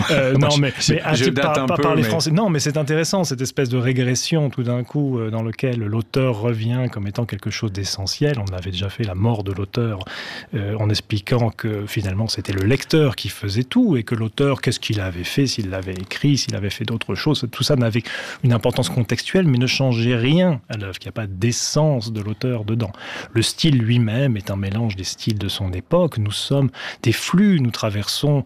Non, mais je date un peu, par les Français. Non, mais c'est intéressant, cette espèce de régression tout d'un coup dans lequel l'auteur revient comme étant quelque chose d'essentiel. On avait déjà fait la mort de l'auteur en expliquant que finalement c'était le lecteur qui faisait tout et que l'auteur, qu'est-ce qu'il avait fait, s'il l'avait écrit, s'il avait fait d'autres choses, tout ça n'avait une importance contextuelle mais ne changeait rien à l'œuvre, qu'il n'y a pas d'essence de l'auteur dedans. Le style lui-même est un mélange des styles de son époque. Nous sommes des flux, nous traversons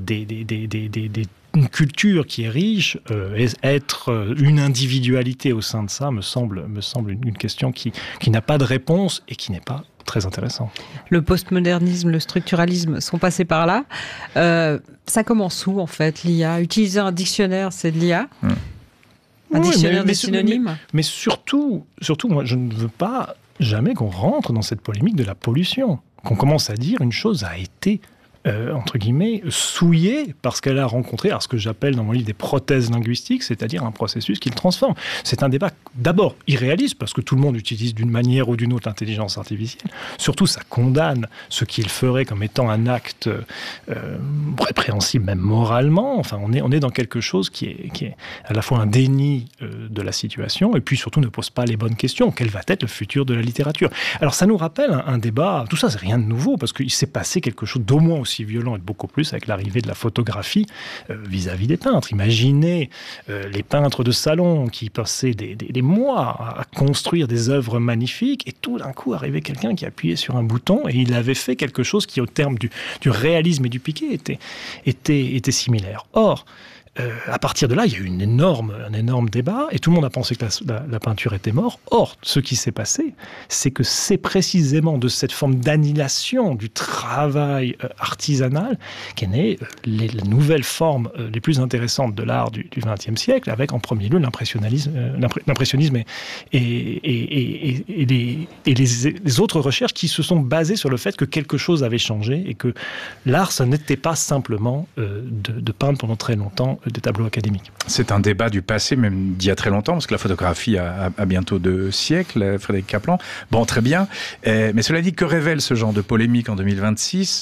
une culture qui est riche, être une individualité au sein de ça me semble une question qui n'a pas de réponse et qui n'est pas très intéressant. Le postmodernisme, le structuralisme sont passés par là. Ça commence où en fait, l'IA ? Utiliser un dictionnaire, c'est de l'IA ? Un dictionnaire des synonymes ? Mais surtout, moi, je ne veux pas jamais qu'on rentre dans cette polémique de la pollution. Qu'on commence à dire une chose a été entre guillemets, souillée parce qu'elle a rencontré ce que j'appelle dans mon livre des prothèses linguistiques, c'est-à-dire un processus qui le transforme. C'est un débat d'abord irréaliste parce que tout le monde utilise d'une manière ou d'une autre l'intelligence artificielle. Surtout, ça condamne ce qu'il ferait comme étant un acte répréhensible, même moralement. Enfin, on est dans quelque chose qui est à la fois un déni de la situation et puis surtout ne pose pas les bonnes questions. Quel va être le futur de la littérature ? Alors, ça nous rappelle un débat. Tout ça, c'est rien de nouveau parce qu'il s'est passé quelque chose d'au moins aussi violent et beaucoup plus avec l'arrivée de la photographie vis-à-vis des peintres. Imaginez les peintres de salon qui passaient des mois à construire des œuvres magnifiques et tout d'un coup arrivait quelqu'un qui appuyait sur un bouton et il avait fait quelque chose qui au terme du réalisme et du piqué était similaire. Or, à partir de là, il y a eu un énorme débat et tout le monde a pensé que la peinture était morte. Or, ce qui s'est passé, c'est que c'est précisément de cette forme d'annihilation du travail artisanal qu'est née les nouvelles formes les plus intéressantes de l'art du XXe siècle, avec en premier lieu l'impressionnisme et les autres recherches qui se sont basées sur le fait que quelque chose avait changé et que l'art, ce n'était pas simplement de peindre pendant très longtemps des tableaux académiques. C'est un débat du passé, même d'il y a très longtemps, parce que la photographie a bientôt 2 siècles, Frédéric Kaplan. Bon, très bien. Mais cela dit, que révèle ce genre de polémique en 2026 ?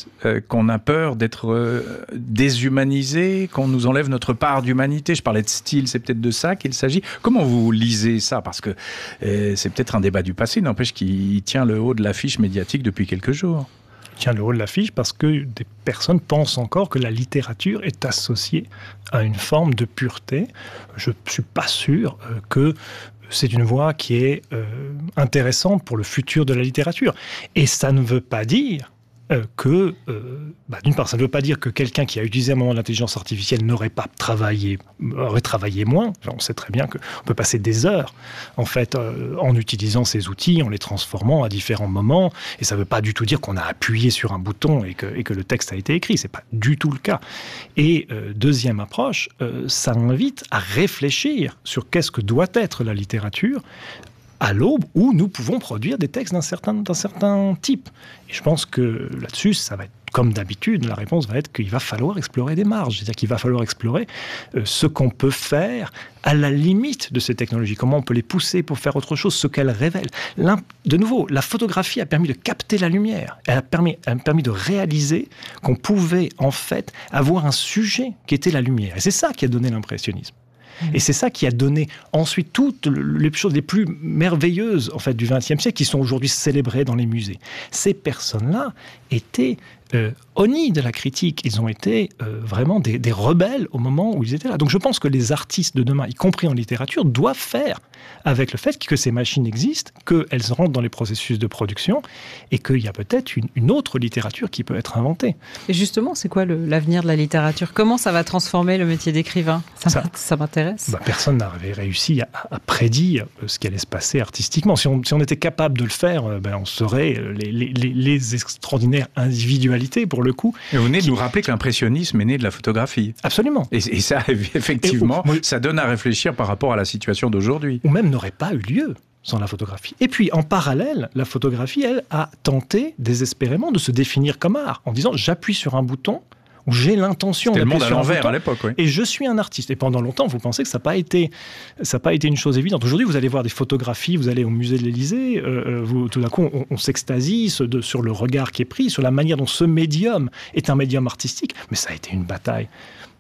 Qu'on a peur d'être déshumanisé, qu'on nous enlève notre part d'humanité. Je parlais de style, c'est peut-être de ça qu'il s'agit. Comment vous lisez ça ? Parce que c'est peut-être un débat du passé, n'empêche qu'il tient le haut de l'affiche médiatique depuis quelques jours. Tient le haut de l'affiche parce que des personnes pensent encore que la littérature est associée à une forme de pureté. Je ne suis pas sûr que c'est une voie qui est intéressante pour le futur de la littérature. Et ça ne veut pas dire d'une part, ça ne veut pas dire que quelqu'un qui a utilisé un moment l'intelligence artificielle aurait travaillé moins. On sait très bien qu'on peut passer des heures, en fait, en utilisant ces outils, en les transformant à différents moments. Et ça ne veut pas du tout dire qu'on a appuyé sur un bouton et que le texte a été écrit. C'est pas du tout le cas. Et deuxième approche, ça invite à réfléchir sur qu'est-ce que doit être la littérature à l'aube où nous pouvons produire des textes d'un certain type. Et je pense que là-dessus, ça va être comme d'habitude, la réponse va être qu'il va falloir explorer des marges. C'est-à-dire qu'il va falloir explorer ce qu'on peut faire à la limite de ces technologies. Comment on peut les pousser pour faire autre chose, ce qu'elles révèlent. De nouveau, la photographie a permis de capter la lumière. Elle a permis de réaliser qu'on pouvait en fait avoir un sujet qui était la lumière. Et c'est ça qui a donné l'impressionnisme. Et c'est ça qui a donné ensuite toutes les choses les plus merveilleuses en fait, du XXe siècle qui sont aujourd'hui célébrées dans les musées. Ces personnes-là étaient honnis de la critique. Ils ont été vraiment des rebelles au moment où ils étaient là. Donc je pense que les artistes de demain, y compris en littérature, doivent faire avec le fait que ces machines existent, qu'elles rentrent dans les processus de production et qu'il y a peut-être une autre littérature qui peut être inventée. Et justement, c'est quoi l'avenir de la littérature ? Comment ça va transformer le métier d'écrivain ? Ça m'intéresse. Personne n'avait réussi à prédire ce qui allait se passer artistiquement. Si on était capable de le faire, on serait les extraordinaires individualités pour le coup. Et vous venez de nous rappeler que l'impressionnisme est né de la photographie. Absolument. Et ça, effectivement, ça donne à réfléchir par rapport à la situation d'aujourd'hui. Ou même n'aurait pas eu lieu sans la photographie. Et puis, en parallèle, la photographie, elle, a tenté désespérément de se définir comme art, en disant « j'appuie sur un bouton », où j'ai l'intention d'appuyer sur un bouton. C'était le monde à l'envers à l'époque, oui. Et je suis un artiste. Et pendant longtemps, vous pensez que ça n'a pas été une chose évidente. Aujourd'hui, vous allez voir des photographies, vous allez au musée de l'Élysée, tout d'un coup, on s'extasie sur le regard qui est pris, sur la manière dont ce médium est un médium artistique. Mais ça a été une bataille